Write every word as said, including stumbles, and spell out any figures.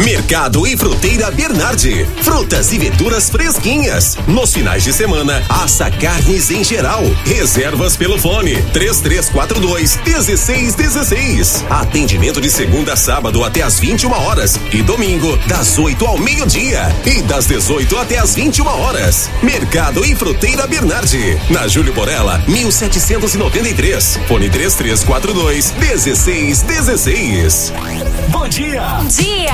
Mercado e Fruteira Bernardi. Frutas e verduras fresquinhas. Nos finais de semana, assa carnes em geral. Reservas pelo fone três três quatro dois, um seis um seis. Atendimento de segunda a sábado até às vinte e uma horas e domingo das oito ao meio-dia e das dezoito até às vinte e uma horas. Mercado e Fruteira Bernardi, na Júlio Borella, mil setecentos e noventa e três. Fone três três quatro dois, um seis um seis. Bom dia! Bom dia!